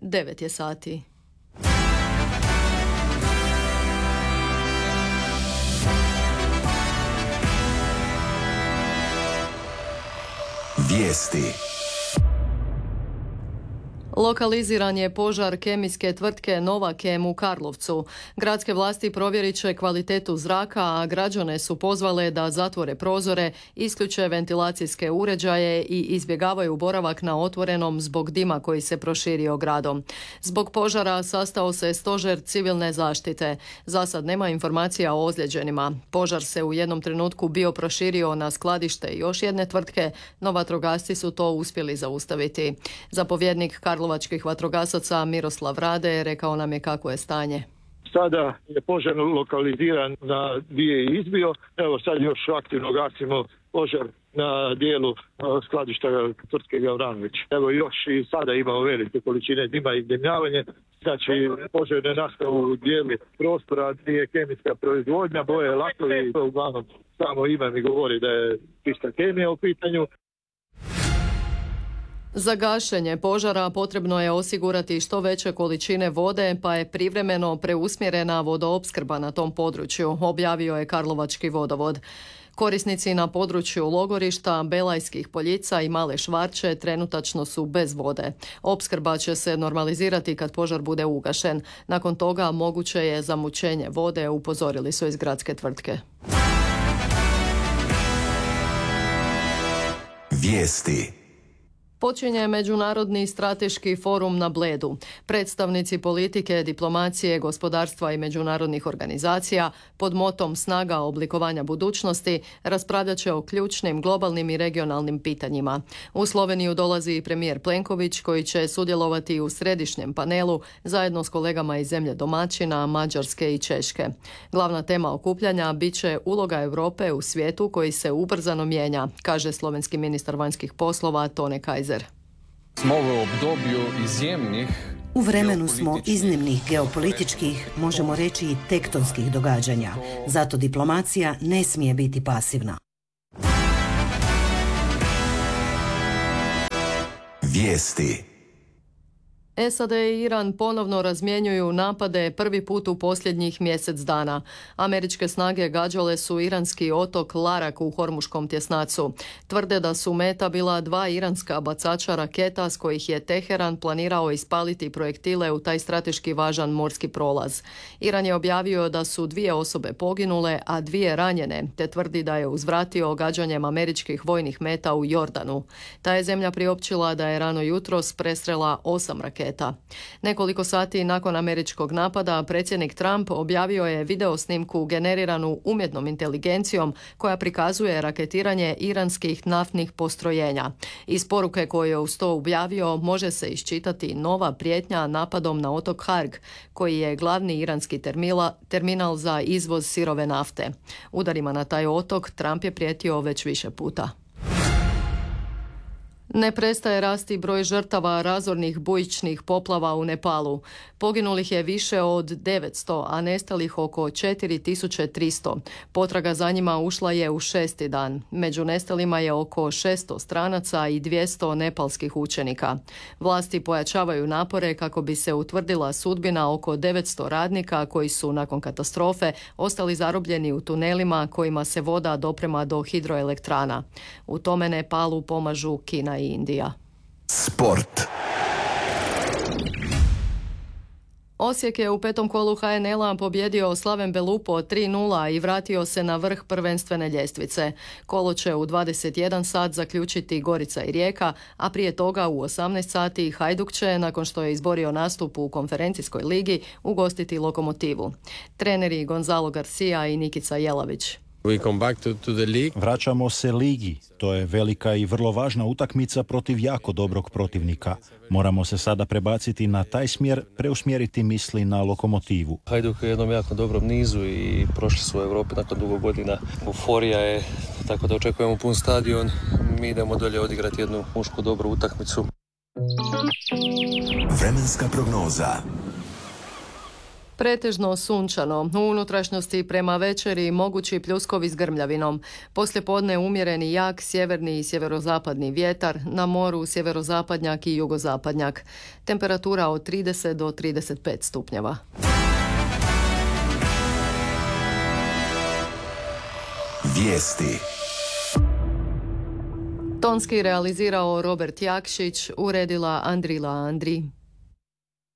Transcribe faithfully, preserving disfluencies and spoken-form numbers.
devet je sati. Vijesti. Lokaliziran je požar kemijske tvrtke Novakem u Karlovcu. Gradske vlasti provjerit će kvalitetu zraka, a građane su pozvale da zatvore prozore, isključe ventilacijske uređaje i izbjegavaju boravak na otvorenom zbog dima koji se proširio gradom. Zbog požara sastao se stožer civilne zaštite. Za sad nema informacija o ozlijeđenima. Požar se u jednom trenutku bio proširio na skladište još jedne tvrtke, no vatrogasci su to uspjeli zaustaviti. Zapovjednik Karlovačkih vatrogasaca Miroslav Rade rekao nam je kako je stanje. Sada je požar lokaliziran na gdje je izbio. Evo sad još aktivno gasimo požar na dijelu skladišta tvrtke Gavranović. Evo još i sada imamo velike količine dima i dimljavanje. Znači požar ne nastao u dijelu prostora gdje je kemijska proizvodnja, boje, lakovi. Uglavnom samo ime mi govori da je čista kemija u pitanju. Za gašenje požara potrebno je osigurati što veće količine vode, pa je privremeno preusmjerena vodoopskrba na tom području, objavio je Karlovački vodovod. Korisnici na području Logorišta, Belajskih Poljica i Male Švarče trenutačno su bez vode. Opskrba će se normalizirati kad požar bude ugašen. Nakon toga moguće je zamućenje vode, upozorili su iz gradske tvrtke. Vijesti. Počinje Međunarodni strateški forum na Bledu. Predstavnici politike, diplomacije, gospodarstva i međunarodnih organizacija pod motom Snaga oblikovanja budućnosti raspravljat će o ključnim globalnim i regionalnim pitanjima. U Sloveniju dolazi i premijer Plenković koji će sudjelovati u središnjem panelu zajedno s kolegama iz zemlje domaćina, Mađarske i Češke. Glavna tema okupljanja bit će uloga Europe u svijetu koji se ubrzano mijenja, kaže slovenski ministar vanjskih poslova Tone Kajzer. Smo v obdobju izjemnih U vremenu smo iznimnih geopolitičkih, možemo reći i tektonskih događanja. Zato diplomacija ne smije biti pasivna. Vijesti. S A D i Iran ponovno razmjenjuju napade prvi put u posljednjih mjesec dana. Američke snage gađale su iranski otok Larak u Hormuškom tjesnacu. Tvrde da su meta bila dva iranska bacača raketa s kojih je Teheran planirao ispaliti projektile u taj strateški važan morski prolaz. Iran je objavio da su dvije osobe poginule, a dvije ranjene, te tvrdi da je uzvratio gađanjem američkih vojnih meta u Jordanu. Ta je zemlja priopćila da je rano jutros presrela osam raketa. Nekoliko sati nakon američkog napada, predsjednik Trump objavio je video snimku generiranu umjetnom inteligencijom koja prikazuje raketiranje iranskih naftnih postrojenja. Iz poruke koju je uz to objavio može se iščitati nova prijetnja napadom na otok Harg, koji je glavni iranski termila, terminal za izvoz sirove nafte. Udarima na taj otok Trump je prijetio već više puta. Ne prestaje rasti broj žrtava razornih bujičnih poplava u Nepalu. Poginulih je više od devetsto, a nestalih oko četiri tisuće tristo. Potraga za njima ušla je u šesti dan. Među nestalima je oko šesto stranaca i dvjesto nepalskih učenika. Vlasti pojačavaju napore kako bi se utvrdila sudbina oko devetsto radnika koji su nakon katastrofe ostali zarobljeni u tunelima kojima se voda doprema do hidroelektrana. U tome Nepalu pomažu Kina i Indija. Sport. Osijek je u petom kolu H N L-a pobjedio Slaven Belupo tri nula i vratio se na vrh prvenstvene ljestvice. Kolo će u dvadeset jedan sat zaključiti Gorica i Rijeka, a prije toga u osamnaest sati Hajduk će, nakon što je izborio nastup u konferencijskoj ligi, ugostiti Lokomotivu. Treneri Gonzalo Garcia i Nikica Jelavić. We come back to, to the league. Vraćamo se ligi. To je velika i vrlo važna utakmica protiv jako dobrog protivnika. Moramo se sada prebaciti na taj smjer, preusmjeriti misli na Lokomotivu. Hajduk je u jednom jako dobrom nizu i prošli su u Europi nakon dugo godina. Euforija je, tako da očekujemo pun stadion. Mi idemo dolje odigrati jednu mušku dobru utakmicu. Vremenska prognoza. Pretežno sunčano, u unutrašnjosti prema večeri mogući pljuskovi s grmljavinom. Poslijepodne umjereni jak sjeverni i sjeverozapadni vjetar, na moru sjeverozapadnjak i jugozapadnjak. Temperatura od trideset do trideset pet stupnjeva. Vijesti. Tonski realizirao Robert Jakšić, uredila Andrila Andri.